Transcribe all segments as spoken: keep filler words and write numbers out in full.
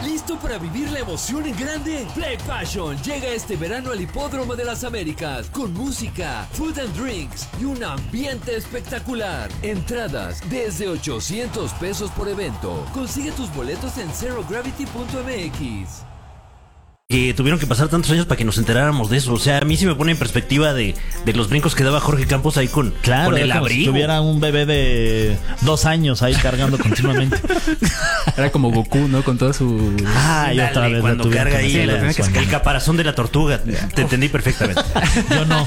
¿Listo para vivir la emoción en grande? Play Passion llega este verano al Hipódromo de las Américas con música, food and drinks y un ambiente espectacular. Entradas desde ochocientos pesos por evento. Consigue tus boletos en zero gravity punto m x. Que tuvieron que pasar tantos años para que nos enteráramos de eso. O sea, a mí sí me pone en perspectiva de, de los brincos que daba Jorge Campos ahí con, claro, con el abrigo. Si tuviera un bebé de dos años ahí cargando continuamente. Era como Goku, ¿no? Con todo su... Ah, y otra vez cuando carga ahí el, el caparazón de la tortuga. Te entendí perfectamente. Yo no.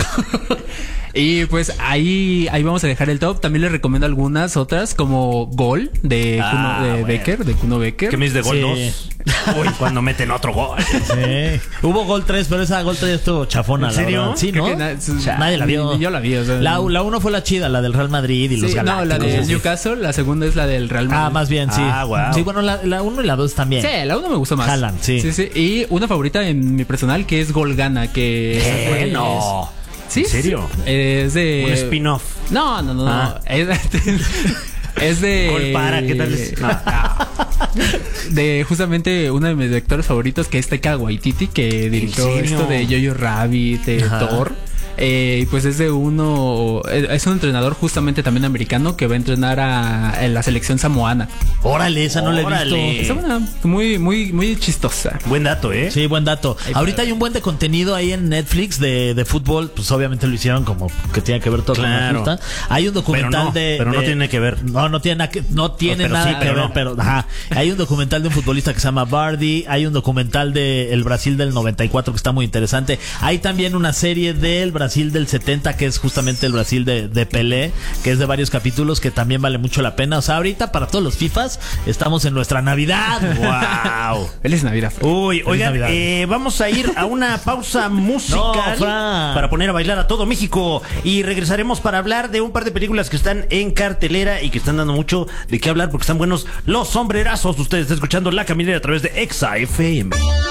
Y pues ahí, ahí vamos a dejar el top. También les recomiendo algunas otras, como Gol de, ah, Kuno, de bueno. Becker, de Kuno Becker. ¿Qué me dices de Gol Sí. dos? Uy, cuando meten otro gol. Sí. Hubo Gol tres, pero esa Gol tres estuvo chafona. ¿En serio? La verdad. Sí, ¿no? Que na- O sea, nadie la vio. Ni yo la vi. O sea, La, la uno fue la chida, la del Real Madrid y sí, los no, Galácticos. la de Sí. Newcastle. La segunda es la del Real Madrid. Ah, más bien, sí. Ah, wow. Sí, bueno, la, la uno y la dos también. Sí, la uno me gustó más. Jalan, sí. Sí, sí. Y una favorita en mi personal que es Golgana, que... ¿Qué? es- No. ¿Sí? ¿En serio? Es de... Un spin-off. No, no, no, Ah. no. Es, es de... Gol para, ¿qué tal es? No. De justamente uno de mis directores favoritos, que es Taika Waititi, que dirigió serio? esto de Jojo Rabbit, de Ajá. Thor. Eh, pues es de uno, es un entrenador justamente también americano que va a entrenar a, a la selección samoana. Órale, esa no la he Órale. visto. Está buena, muy, muy, muy chistosa. Buen dato, ¿eh? Sí, buen dato. Ahí Ahorita para- hay un buen de contenido ahí en Netflix de, de fútbol. Pues obviamente lo hicieron como que tiene que ver todo Claro. con la justa. Hay un documental Pero no, de. pero no de- tiene que ver. No, no tiene nada que, no tiene pero nada sí, que pero ver, no. pero ajá. Hay un documental de un futbolista que se llama Bardi. Hay un documental de el Brasil del noventa y cuatro que está muy interesante. Hay también una serie del Brasil del setenta que es justamente el Brasil de, de Pelé, que es de varios capítulos que también vale mucho la pena. O sea, ahorita para todos los FIFAs estamos en nuestra Navidad. ¡Wow! Feliz Navidad. Uy, oigan, Navidad. eh, vamos a ir a una pausa musical No, Fran. para poner a bailar a todo México y regresaremos para hablar de un par de películas que están en cartelera y que están dando mucho de qué hablar porque están buenos los sombrerazos. Usted está escuchando La Caminera a través de Exa F M.